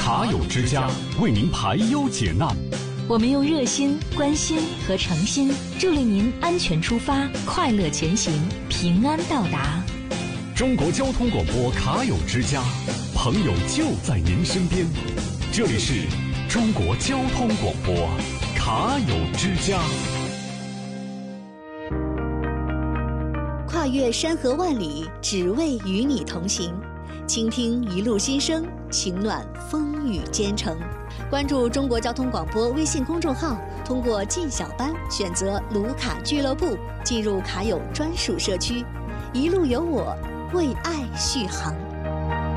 卡友之家为您排忧解难。 我们用热心、关心和诚心，助力您安全出发，快乐前行，平安到达。 中国交通广播卡友之家，朋友就在您身边。这里是中国交通广播卡友之家。 跨越山河万里，只为与你同行。倾听一路心声，情暖风雨兼程。关注中国交通广播微信公众号，通过进小班选择卢卡俱乐部，进入卡友专属社区，一路有我，为爱续航。